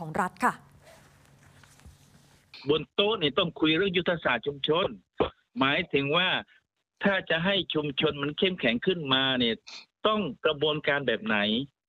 ของรัฐค่ะบนโต๊ะนี่ต้องคุยเรื่องยุทธศาสตร์ชุมชนหมายถึงว่าถ้าจะให้ชุมชนมันเข้มแข็งขึ้นมาเนี่ยต้องกระบวนการแบบไหน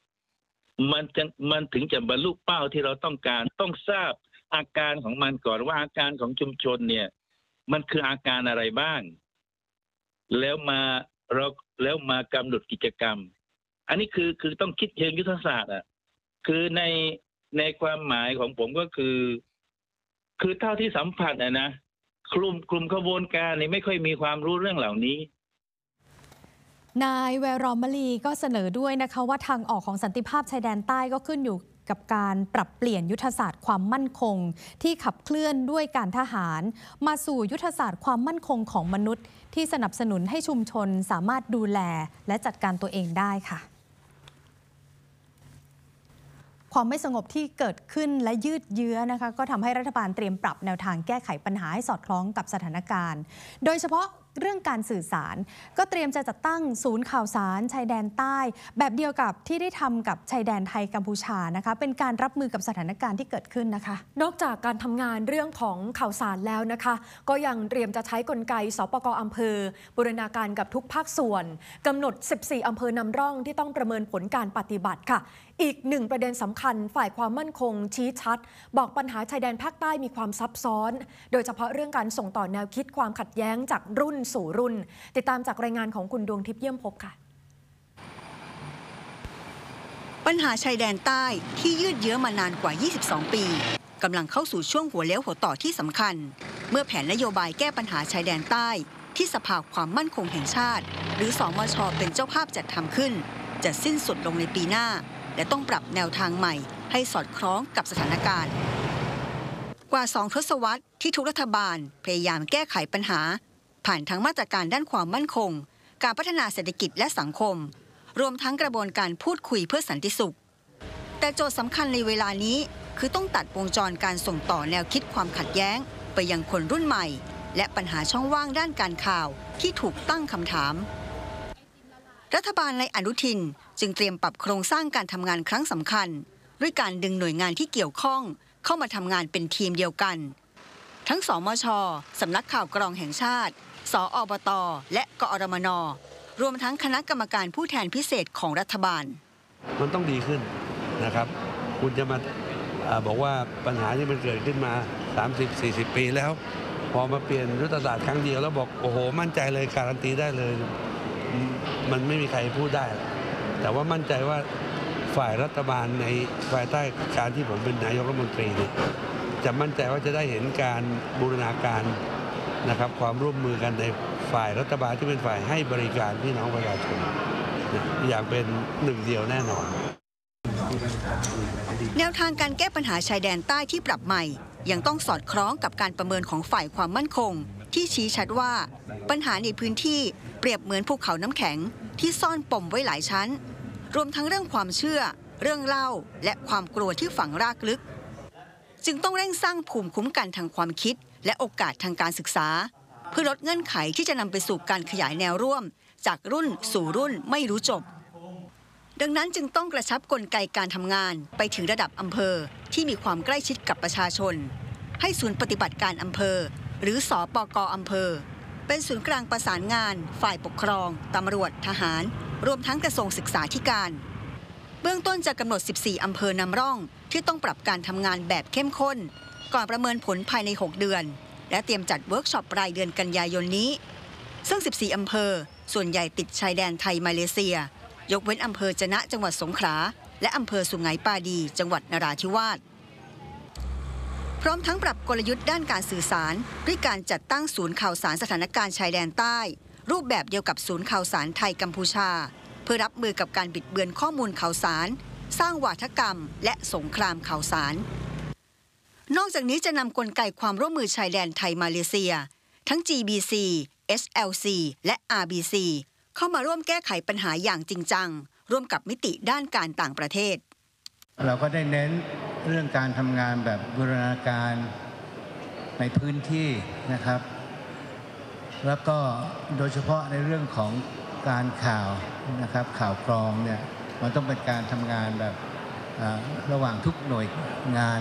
มันถึงจะบรรลุเป้าที่เราต้องการต้องทราบอาการของมันก่อนว่าอาการของชุมชนเนี่ยมันคืออาการอะไรบ้างแล้วมากำหนดกิจกรรมอันนี้คือต้องคิดเชิงยุทธศาสตร์คือในความหมายของผมก็คือเท่าที่สัมผัสนะกลุ่มขบวนการนี่ไม่ค่อยมีความรู้เรื่องเหล่านี้นายแวรอมลีก็เสนอด้วยนะคะว่าทางออกของสันติภาพชายแดนใต้ก็ขึ้นอยู่กับการปรับเปลี่ยนยุทธศาสตร์ความมั่นคงที่ขับเคลื่อนด้วยการทหารมาสู่ยุทธศาสตร์ความมั่นคงของมนุษย์ที่สนับสนุนให้ชุมชนสามารถดูแลและจัดการตัวเองได้ค่ะความไม่สงบที่เกิดขึ้นและยืดเยื้อนะคะก็ทำให้รัฐบาลเตรียมปรับแนวทางแก้ไขปัญหาให้สอดคล้องกับสถานการณ์โดยเฉพาะเรื่องการสื่อสารก็เตรียมจะจัดตั้งศูนย์ข่าวสารชายแดนใต้แบบเดียวกับที่ได้ทำกับชายแดนไทยกัมพูชานะคะเป็นการรับมือกับสถานการณ์ที่เกิดขึ้นนะคะนอกจากการทำงานเรื่องของข่าวสารแล้วนะคะก็ยังเตรียมจะใช้กลไกสปก.อำเภอบูรณาการกับทุกภาคส่วนกำหนด14อำเภอนำร่องที่ต้องประเมินผลการปฏิบัติค่ะอีกหนึ่งประเด็นสำคัญฝ่ายความมั่นคงชี้ชัดบอกปัญหาชายแดนภาคใต้มีความซับซ้อนโดยเฉพาะเรื่องการส่งต่อแนวคิดความขัดแย้งจากรุ่นสู่รุ่นติดตามจากรายงานของคุณดวงทิพย์เยี่ยมภพค่ะปัญหาชายแดนใต้ที่ยืดเยื้อมานานกว่า22ปีกำลังเข้าสู่ช่วงหัวเลี้ยวหัวต่อที่สำคัญเมื่อแผนนโยบายแก้ปัญหาชายแดนใต้ที่สภาความมั่นคงแห่งชาติหรือสมช.เป็นเจ้าภาพจัดทำขึ้นจะสิ้นสุดลงในปีหน้าและต้องปรับแนวทางใหม่ให้สอดคล้องกับสถานการณ์กว่า2 ทศวรรษที่ทุกรัฐบาลพยายามแก้ไขปัญหาผ่านทั้งมาตรการด้านความมั่นคงการพัฒนาเศรษฐกิจและสังคมรวมทั้งกระบวนการพูดคุยเพื่อสันติสุขแต่โจทย์สำคัญในเวลานี้คือต้องตัดวงจรการส่งต่อแนวคิดความขัดแย้งไปยังคนรุ่นใหม่และปัญหาช่องว่างด้านการข่าวที่ถูกตั้งคำถามรัฐบาลในอนุทินจึงเตรียมปรับโครงสร้างการทำงานครั้งสำคัญด้วยการดึงหน่วยงานที่เกี่ยวข้องเข้ามาทำงานเป็นทีมเดียวกันทั้งสมช.สำนักข่าวกรองแห่งชาติสอบต.และกอรมน.รวมทั้งคณะกรรมการผู้แทนพิเศษของรัฐบาลมันต้องดีขึ้นนะครับคุณจะมาบอกว่าปัญหาที่มันเกิดขึ้นมา 30-40 ปีแล้วพอมาเปลี่ยนยุทธศาสตร์ครั้งเดียวแล้วบอกโอ้โหมั่นใจเลยการันตีได้เลยมันไม่มีใครพูดได้แต่ว่ามั่นใจว่าฝ่ายรัฐบาลในภายใต้การที่ผมเป็นนายกรัฐมนตรีจะมั่นใจว่าจะได้เห็นการบูรณาการนะครับความร่วมมือกันในฝ่ายรัฐบาลที่เป็นฝ่ายให้บริการพี่น้องประชาชนอย่างเป็นหนึ่งเดียวแน่นอนแนวทางการแก้ปัญหาชายแดนใต้ที่ปรับใหม่ยังต้องสอดคล้องกับการประเมินของฝ่ายความมั่นคงที่ชี้ชัดว่าปัญหาในพื้นที่เปรียบเหมือนภูเขาน้ำแข็งที่ซ่อนปมไว้หลายชั้นรวมทั้งเรื่องความเชื่อเรื่องเล่าและความกลัวที่ฝังรากลึกจึงต้องเร่งสร้างภูมิคุ้มกันทางความคิดและโอกาสทางการศึกษาเพื่อลดเงื่อนไขที่จะนำไปสู่การขยายแนวร่วมจากรุ่นสู่รุ่นไม่รู้จบดังนั้นจึงต้องกระชับกลไกการทำงานไปถึงระดับอำเภอที่มีความใกล้ชิดกับประชาชนให้ศูนย์ปฏิบัติการอำเภอหรือสปก.อำเภอเป็นศูนย์กลางประสานงานฝ่ายปกครองตำรวจทหารรวมทั้งกระทรวงศึกษาธิการเบื้องต้นจะกำหนด14อำเภอนำร่องที่ต้องปรับการทำงานแบบเข้มข้นก่อนประเมินผลภายใน6เดือนและเตรียมจัดเวิร์กช็อปรายเดือนกันยายนนี้ซึ่ง14อำเภอส่วนใหญ่ติดชายแดนไทยมาเลเซียยกเว้นอำเภอจะนะจังหวัดสงขลาและอำเภอสุไหงปาดีจังหวัดนราธิวาสพร้อมทั้งปรับกลยุทธ์ด้านการสื่อสารด้วยการจัดตั้งศูนย์ข่าวสารสถานการณ์ชายแดนใต้รูปแบบเดียวกับศูนย์ข่าวสารไทยกัมพูชาเพื่อรับมือกับการบิดเบือนข้อมูลข่าวสารสร้างวาทกรรมและสงครามข่าวสารนอกจากนี้จะนำกลไกความร่วมมือชายแดนไทยมาเลเซียทั้ง GBC SLC และ RBC เข้ามาร่วมแก้ไขปัญหาอย่างจริงจังร่วมกับมิติด้านการต่างประเทศเราก็ได้เน้นเรื่องการทำงานแบบบูรณาการในพื้นที่นะครับแล้วก็โดยเฉพาะในเรื่องของการข่าวนะครับข่าวกรองเนี่ยมันต้องเป็นการทำงานแบบระหว่างทุกหน่วยงาน